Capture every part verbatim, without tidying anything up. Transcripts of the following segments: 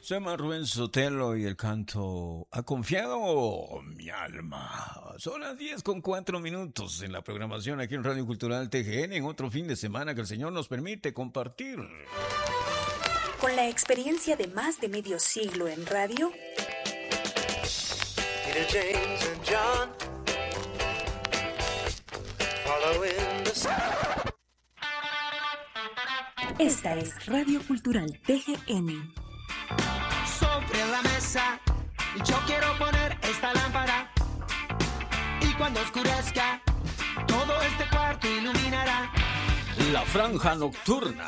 Soy Rubén Sotelo y el canto ¿Ha confiado mi alma? Son las diez con cuatro minutos en la programación aquí en Radio Cultural T G N, en otro fin de semana que el Señor nos permite compartir. Con la experiencia de más de medio siglo en radio, Peter, James and John, following the sun. Esta es Radio Cultural T G N. Sobre la mesa, yo quiero poner esta lámpara, y cuando oscurezca, todo este cuarto iluminará. La franja nocturna.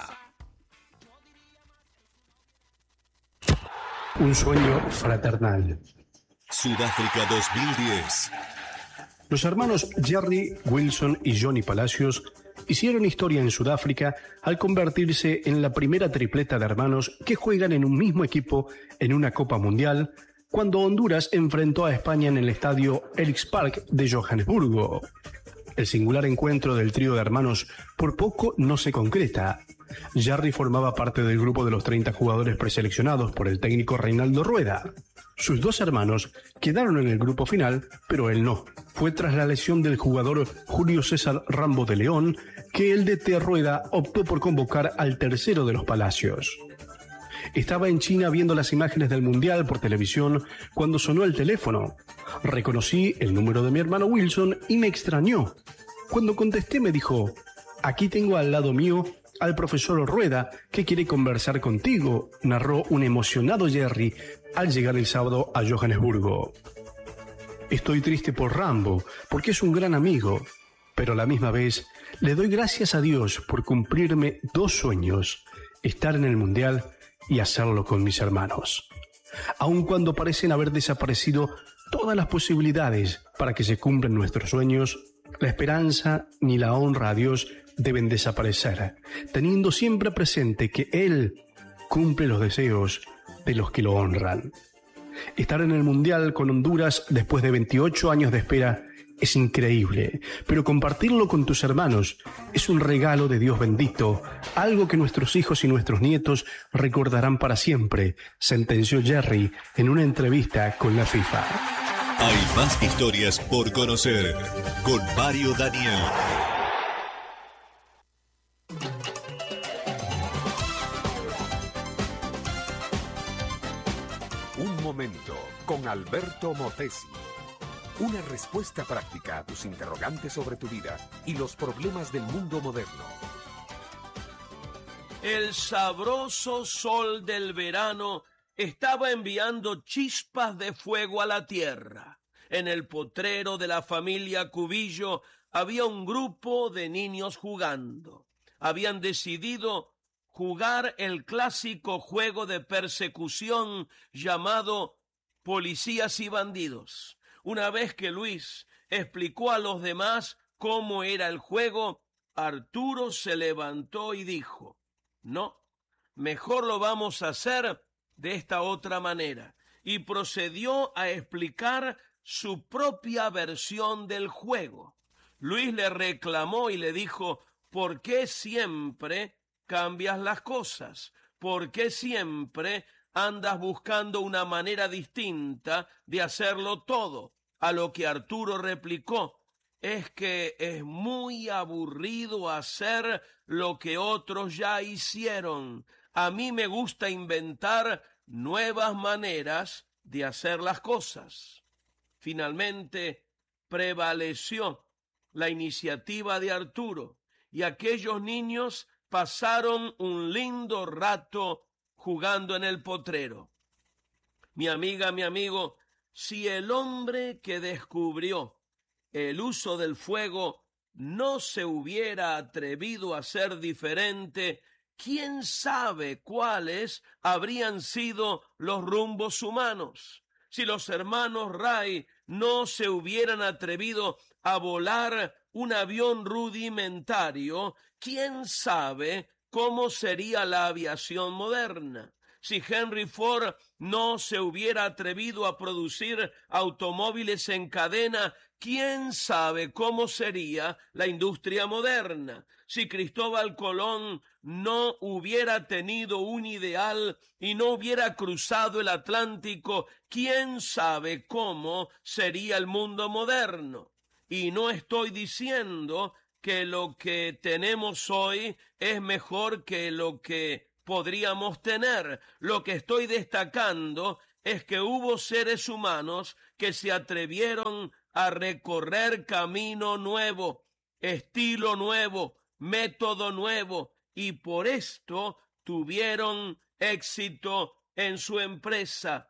Un sueño fraternal. Sudáfrica dos mil diez. Los hermanos Jerry, Wilson y Johnny Palacios hicieron historia en Sudáfrica al convertirse en la primera tripleta de hermanos que juegan en un mismo equipo en una Copa Mundial, cuando Honduras enfrentó a España en el estadio Ellis Park de Johannesburgo. El singular encuentro del trío de hermanos por poco no se concreta. Jerry formaba parte del grupo de los treinta jugadores preseleccionados por el técnico Reinaldo Rueda. Sus dos hermanos quedaron en el grupo final, pero él no. Fue tras la lesión del jugador Julio César Rambo de León que el D T Rueda optó por convocar al tercero de los Palacios. Estaba en China viendo las imágenes del Mundial por televisión cuando sonó el teléfono. Reconocí el número de mi hermano Wilson y me extrañó. Cuando contesté me dijo: «Aquí tengo al lado mío al profesor Rueda, que quiere conversar contigo», narró un emocionado Jerry al llegar el sábado a Johannesburgo. «Estoy triste por Rambo, porque es un gran amigo, pero a la misma vez le doy gracias a Dios por cumplirme dos sueños, estar en el Mundial y hacerlo con mis hermanos. Aun cuando parecen haber desaparecido todas las posibilidades para que se cumplan nuestros sueños, la esperanza ni la honra a Dios deben desaparecer, teniendo siempre presente que Él cumple los deseos de los que lo honran. Estar en el Mundial con Honduras después de veintiocho años de espera es increíble, pero compartirlo con tus hermanos es un regalo de Dios bendito, algo que nuestros hijos y nuestros nietos recordarán para siempre», sentenció Jerry en una entrevista con la FIFA. Hay más historias por conocer con Mario Daniel. Un momento con Alberto Motesi. Una respuesta práctica a tus interrogantes sobre tu vida y los problemas del mundo moderno. El sabroso sol del verano estaba enviando chispas de fuego a la tierra. En el potrero de la familia Cubillo había un grupo de niños jugando. Habían decidido jugar el clásico juego de persecución llamado Policías y Bandidos. Una vez que Luis explicó a los demás cómo era el juego, Arturo se levantó y dijo: «No, mejor lo vamos a hacer de esta otra manera», y procedió a explicar su propia versión del juego. Luis le reclamó y le dijo: «¿Por qué siempre cambias las cosas? ¿Por qué siempre andas buscando una manera distinta de hacerlo todo?». A lo que Arturo replicó: «Es que es muy aburrido hacer lo que otros ya hicieron. A mí me gusta inventar nuevas maneras de hacer las cosas». Finalmente prevaleció la iniciativa de Arturo y aquellos niños pasaron un lindo rato jugando en el potrero. Mi amiga, mi amigo, si el hombre que descubrió el uso del fuego no se hubiera atrevido a ser diferente, ¿quién sabe cuáles habrían sido los rumbos humanos? Si los hermanos Wright no se hubieran atrevido a volar un avión rudimentario, ¿quién sabe cómo sería la aviación moderna? Si Henry Ford no se hubiera atrevido a producir automóviles en cadena, ¿quién sabe cómo sería la industria moderna? Si Cristóbal Colón no hubiera tenido un ideal y no hubiera cruzado el Atlántico, ¿quién sabe cómo sería el mundo moderno? Y no estoy diciendo que lo que tenemos hoy es mejor que lo que podríamos tener. Lo que estoy destacando es que hubo seres humanos que se atrevieron a recorrer camino nuevo, estilo nuevo, método nuevo, y por esto tuvieron éxito en su empresa.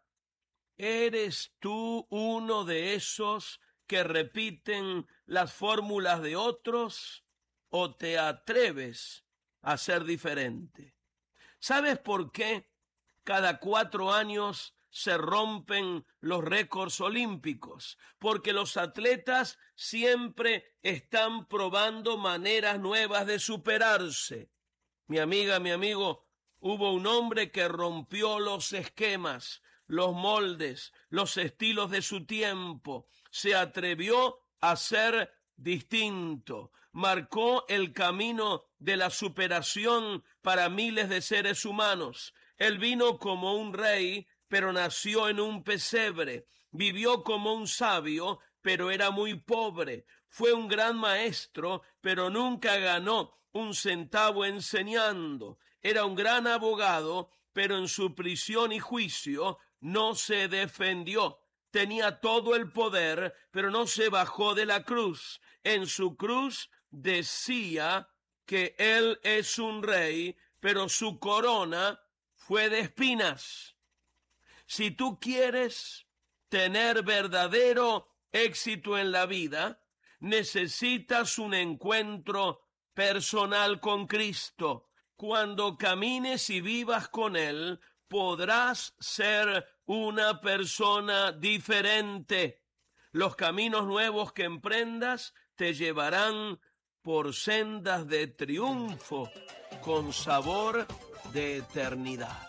¿Eres tú uno de esos que repiten las fórmulas de otros o te atreves a ser diferente? ¿Sabes por qué cada cuatro años se rompen los récords olímpicos? Porque los atletas siempre están probando maneras nuevas de superarse. Mi amiga, mi amigo, hubo un hombre que rompió los esquemas, los moldes, los estilos de su tiempo. Se atrevió a ser distinto. Marcó el camino de la superación para miles de seres humanos. Él vino como un rey, pero nació en un pesebre. Vivió como un sabio, pero era muy pobre. Fue un gran maestro, pero nunca ganó un centavo enseñando. Era un gran abogado, pero en su prisión y juicio no se defendió. Tenía todo el poder, pero no se bajó de la cruz. En su cruz decía que él es un rey, pero su corona fue de espinas. Si tú quieres tener verdadero éxito en la vida, necesitas un encuentro personal con Cristo. Cuando camines y vivas con Él, podrás ser una persona diferente. Los caminos nuevos que emprendas te llevarán por sendas de triunfo con sabor de eternidad.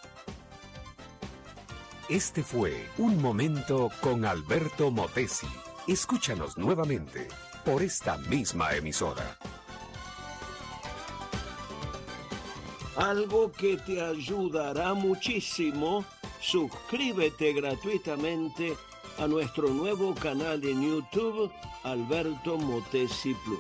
Este fue Un Momento con Alberto Motesi. Escúchanos nuevamente por esta misma emisora. Algo que te ayudará muchísimo, suscríbete gratuitamente a nuestro nuevo canal en YouTube, Alberto Motesi Plus.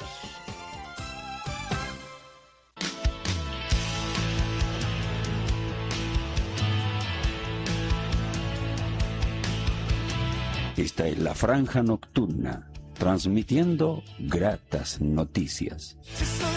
Esta es la Franja Nocturna, transmitiendo gratas noticias.